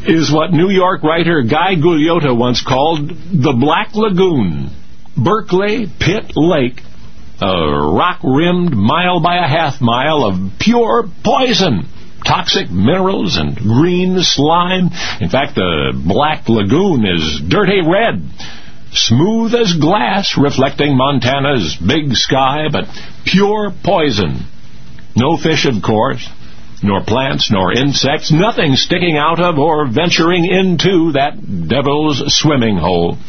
is what New York writer Guy Gugliotta once called the Black Lagoon, Berkeley Pit Lake, a rock-rimmed mile by a half mile of pure poison, toxic minerals and green slime. In fact, the Black Lagoon is dirty red, smooth as glass, reflecting Montana's big sky, but pure poison. No fish, of course, nor plants, nor insects, nothing sticking out of or venturing into that devil's swimming hole.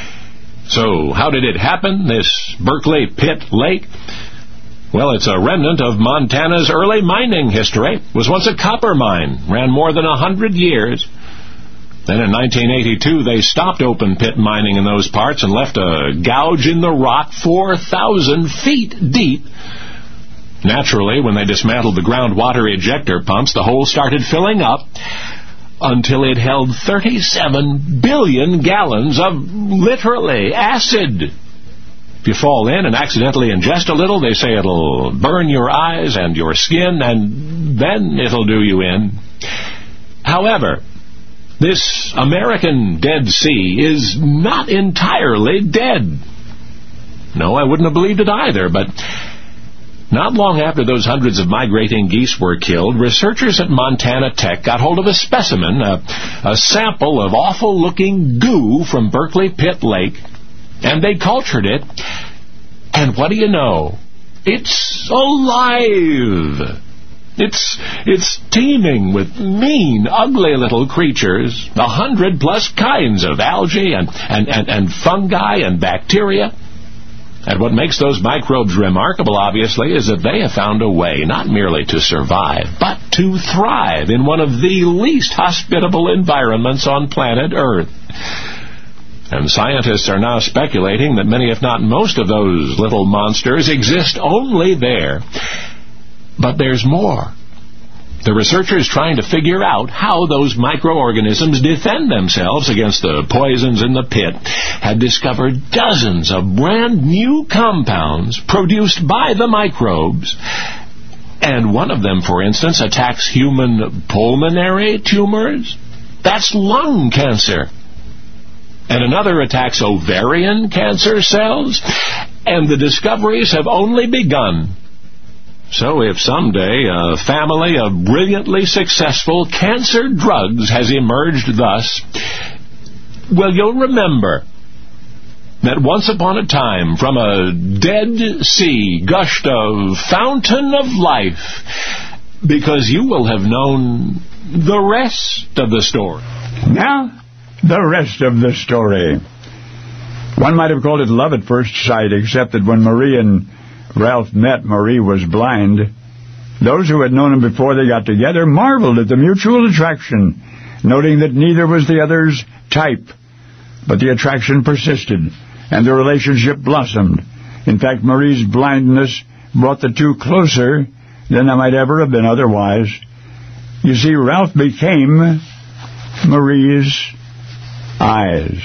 So, how did it happen, this Berkeley Pit Lake? Well, it's a remnant of Montana's early mining history. It was once a copper mine, ran more than 100 years. Then in 1982, they stopped open pit mining in those parts and left a gouge in the rock 4,000 feet deep. Naturally, when they dismantled the groundwater ejector pumps, the hole started filling up until it held 37 billion gallons of, literally, acid. If you fall in and accidentally ingest a little, they say it'll burn your eyes and your skin, and then it'll do you in. However, this American Dead Sea is not entirely dead. No, I wouldn't have believed it either, but not long after those hundreds of migrating geese were killed, researchers at Montana Tech got hold of a specimen, a sample of awful-looking goo from Berkeley Pit Lake, and they cultured it, and what do you know? It's alive! It's teeming with mean, ugly little creatures, 100+ kinds of algae and fungi and bacteria. And what makes those microbes remarkable, obviously, is that they have found a way not merely to survive, but to thrive in one of the least hospitable environments on planet Earth. And scientists are now speculating that many, if not most, of those little monsters exist only there. But there's more. The researchers trying to figure out how those microorganisms defend themselves against the poisons in the pit had discovered dozens of brand new compounds produced by the microbes. And one of them, for instance, attacks human pulmonary tumors. That's lung cancer. And another attacks ovarian cancer cells. And the discoveries have only begun. So if someday a family of brilliantly successful cancer drugs has emerged thus, well, you'll remember that once upon a time from a dead sea gushed a fountain of life, because you will have known the rest of the story. Now, the rest of the story. One might have called it love at first sight, except that when Marie and Ralph met, Marie was blind. Those who had known him before they got together marveled at the mutual attraction, noting that neither was the other's type. But the attraction persisted, and the relationship blossomed. In fact, Marie's blindness brought the two closer than they might ever have been otherwise. You see, Ralph became Marie's eyes.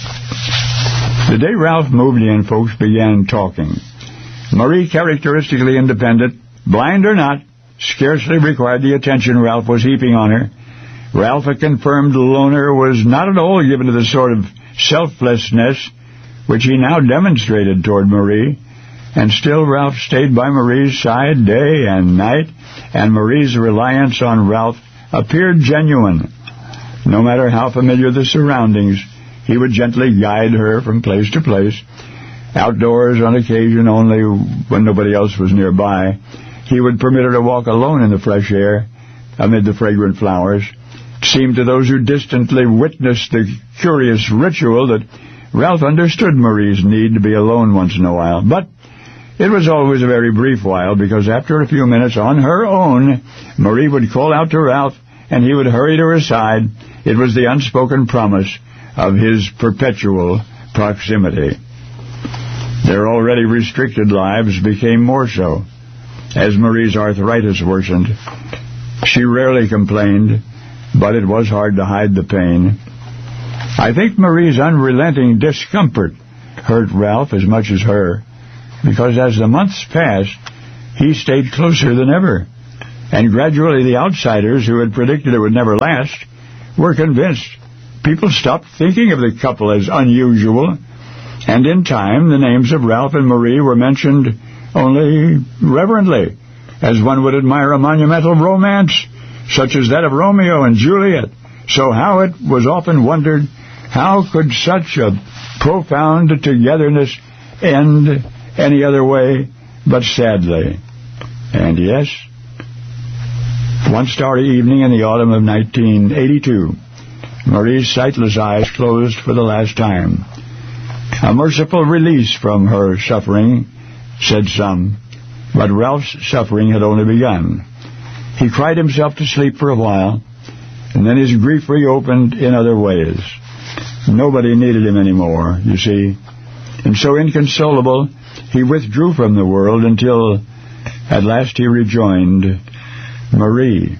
The day Ralph moved in, folks began talking. Marie, characteristically independent, blind or not, scarcely required the attention Ralph was heaping on her. Ralph, a confirmed loner, was not at all given to the sort of selflessness which he now demonstrated toward Marie. And still Ralph stayed by Marie's side day and night, and Marie's reliance on Ralph appeared genuine. No matter how familiar the surroundings, he would gently guide her from place to place. Outdoors, on occasion, only when nobody else was nearby, he would permit her to walk alone in the fresh air, amid the fragrant flowers. It seemed to those who distantly witnessed the curious ritual that Ralph understood Marie's need to be alone once in a while. But it was always a very brief while, because after a few minutes on her own, Marie would call out to Ralph, and he would hurry to her side. It was the unspoken promise of his perpetual proximity. Their already restricted lives became more so. As Marie's arthritis worsened, she rarely complained, but it was hard to hide the pain. I think Marie's unrelenting discomfort hurt Ralph as much as her, because as the months passed, he stayed closer than ever, and gradually the outsiders who had predicted it would never last were convinced. People stopped thinking of the couple as unusual, and in time the names of Ralph and Marie were mentioned only reverently, as one would admire a monumental romance, such as that of Romeo and Juliet. So how it was often wondered, how could such a profound togetherness end any other way but sadly? And yes, one starry evening in the autumn of 1982, Marie's sightless eyes closed for the last time. A merciful release from her suffering, said some, but Ralph's suffering had only begun. He cried himself to sleep for a while, and then his grief reopened in other ways. Nobody needed him anymore, you see, and so inconsolable, he withdrew from the world until at last he rejoined Marie.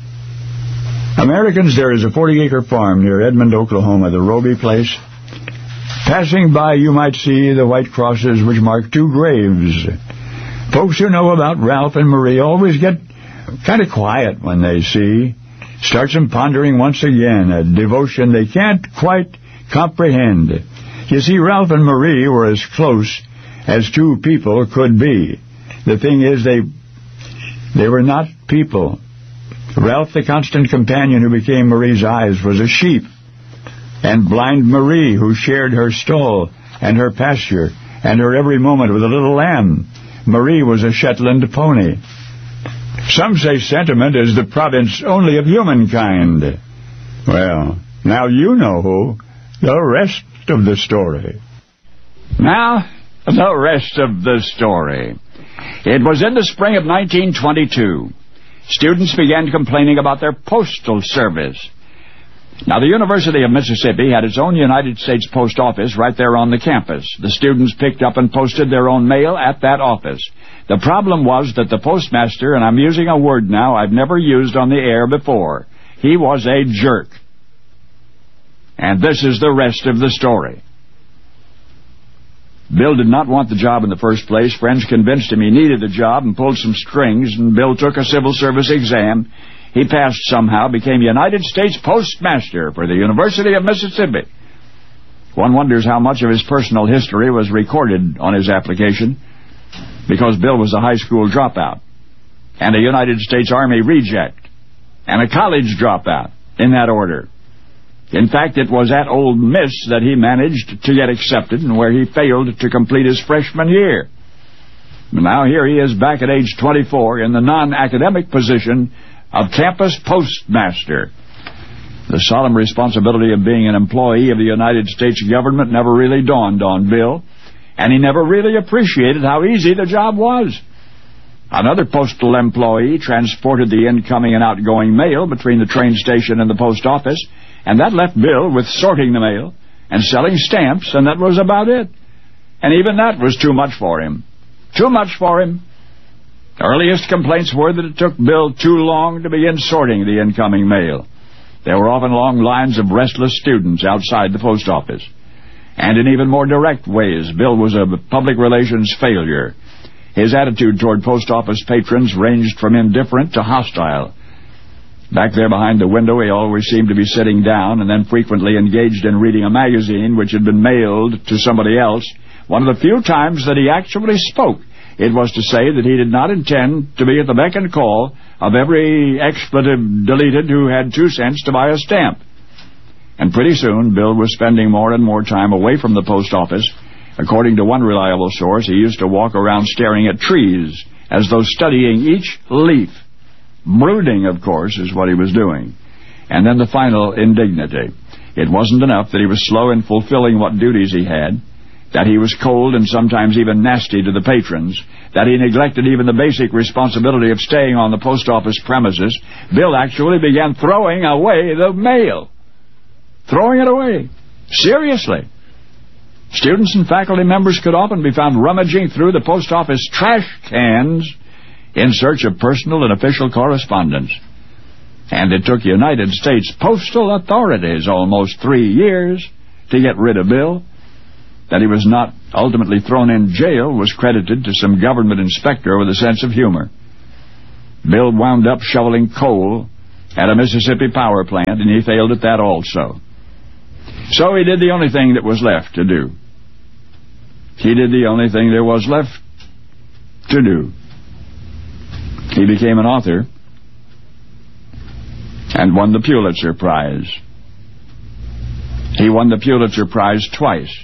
Americans, there is a 40-acre farm near Edmond, Oklahoma, the Roby place. Passing by, you might see the white crosses which mark 2 graves. Folks who know about Ralph and Marie always get kind of quiet when they see. Starts them pondering once again, a devotion they can't quite comprehend. You see, Ralph and Marie were as close as 2 people could be. The thing is, they were not people. Ralph, the constant companion who became Marie's eyes, was a sheep. And blind Marie, who shared her stall and her pasture and her every moment with a little lamb. Marie was a Shetland pony. Some say sentiment is the province only of humankind. Well, now you know who. The rest of the story. Now, the rest of the story. It was in the spring of 1922. Students began complaining about their postal service. Now, the University of Mississippi had its own United States Post Office right there on the campus. The students picked up and posted their own mail at that office. The problem was that the postmaster, and I'm using a word now I've never used on the air before, he was a jerk. And this is the rest of the story. Bill did not want the job in the first place. Friends convinced him he needed the job and pulled some strings, and Bill took a civil service exam. He passed somehow, became United States Postmaster for the University of Mississippi. One wonders how much of his personal history was recorded on his application, because Bill was a high school dropout, and a United States Army reject, and a college dropout, in that order. In fact, it was at Ole Miss that he managed to get accepted, and where he failed to complete his freshman year. Now here he is back at age 24 in the non-academic position of campus postmaster. The solemn responsibility of being an employee of the United States government never really dawned on Bill, and he never really appreciated how easy the job was. Another postal employee transported the incoming and outgoing mail between the train station and the post office, and that left Bill with sorting the mail and selling stamps, and that was about it. And even that was too much for him. Too much for him. The earliest complaints were that it took Bill too long to begin sorting the incoming mail. There were often long lines of restless students outside the post office. And in even more direct ways, Bill was a public relations failure. His attitude toward post office patrons ranged from indifferent to hostile. Back there behind the window, he always seemed to be sitting down and then frequently engaged in reading a magazine which had been mailed to somebody else. One of the few times that he actually spoke, it was to say that he did not intend to be at the beck and call of every expletive deleted who had 2 cents to buy a stamp. And pretty soon, Bill was spending more and more time away from the post office. According to one reliable source, he used to walk around staring at trees as though studying each leaf. Brooding, of course, is what he was doing. And then the final indignity. It wasn't enough that he was slow in fulfilling what duties he had, that he was cold and sometimes even nasty to the patrons, that he neglected even the basic responsibility of staying on the post office premises. Bill actually began throwing away the mail. Throwing it away. Seriously. Students and faculty members could often be found rummaging through the post office trash cans in search of personal and official correspondence. And it took United States postal authorities almost 3 years to get rid of Bill. That he was not ultimately thrown in jail was credited to some government inspector with a sense of humor. Bill wound up shoveling coal at a Mississippi power plant, and he failed at that also. So he did the only thing that was left to do. He did the only thing there was left to do. He became an author and won the Pulitzer Prize. He won the Pulitzer Prize twice.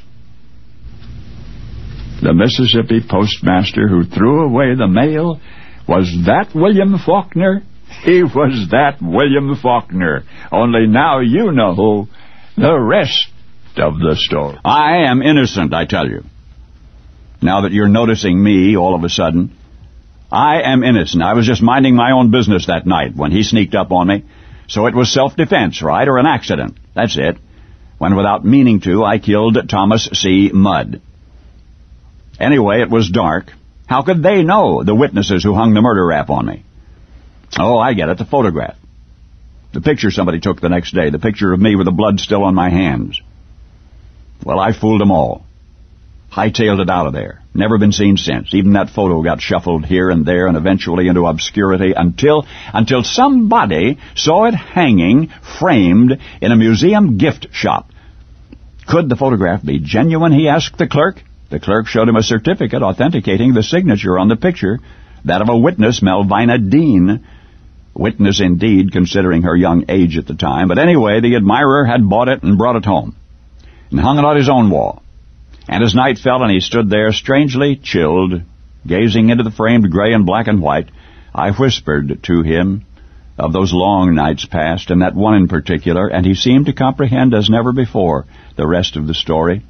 The Mississippi postmaster who threw away the mail, was that William Faulkner? He was that William Faulkner. Only now you know the rest of the story. I am innocent, I tell you. Now that you're noticing me all of a sudden, I am innocent. I was just minding my own business that night when he sneaked up on me. So it was self-defense, right, or an accident. That's it. When without meaning to, I killed Thomas C. Mudd. Anyway, it was dark. How could they know, the witnesses who hung the murder rap on me? Oh, I get it, the photograph. The picture somebody took the next day, the picture of me with the blood still on my hands. Well, I fooled them all. Hightailed it out of there. Never been seen since. Even that photo got shuffled here and there and eventually into obscurity until somebody saw it hanging, framed, in a museum gift shop. Could the photograph be genuine, he asked the clerk. The clerk showed him a certificate authenticating the signature on the picture, that of a witness, Melvina Dean. Witness indeed, considering her young age at the time. But anyway, the admirer had bought it and brought it home and hung it on his own wall. And as night fell and he stood there strangely chilled, gazing into the framed gray and black and white, I whispered to him of those long nights past, and that one in particular, and he seemed to comprehend as never before the rest of the story.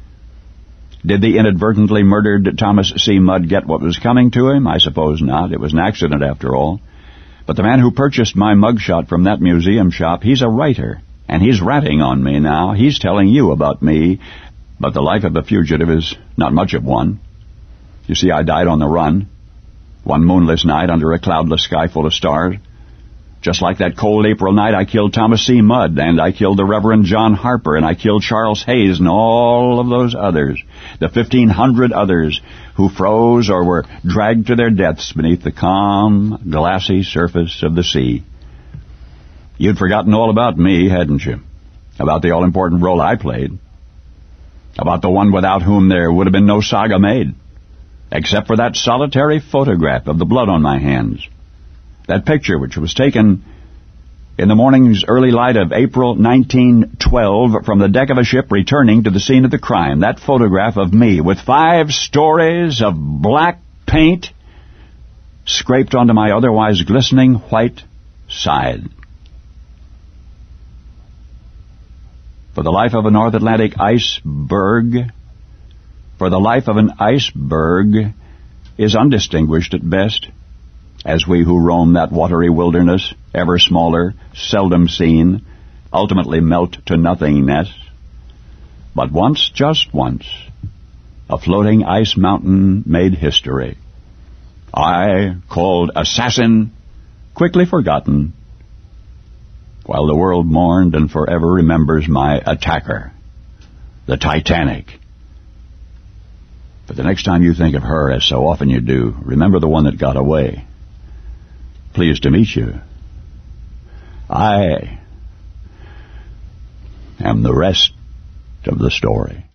Did the inadvertently murdered Thomas C. Mudd get what was coming to him? I suppose not. It was an accident after all. But the man who purchased my mugshot from that museum shop, he's a writer, and he's ratting on me now. He's telling you about me, but the life of a fugitive is not much of one. You see, I died on the run, one moonless night under a cloudless sky full of stars. Just like that cold April night, I killed Thomas C. Mudd, and I killed the Reverend John Harper, and I killed Charles Hayes, and all of those others, the 1,500 others who froze or were dragged to their deaths beneath the calm, glassy surface of the sea. You'd forgotten all about me, hadn't you? About the all-important role I played. About the one without whom there would have been no saga made, except for that solitary photograph of the blood on my hands. That picture, which was taken in the morning's early light of April 1912 from the deck of a ship returning to the scene of the crime. That photograph of me with 5 stories of black paint scraped onto my otherwise glistening white side. For the life of a North Atlantic iceberg, for the life of an iceberg is undistinguished at best, as we who roam that watery wilderness, ever smaller, seldom seen, ultimately melt to nothingness. But once, just once, a floating ice mountain made history. I, called assassin, quickly forgotten, while the world mourned and forever remembers my attacker, the Titanic. But the next time you think of her, as so often you do, remember the one that got away. Pleased to meet you. I am the rest of the story.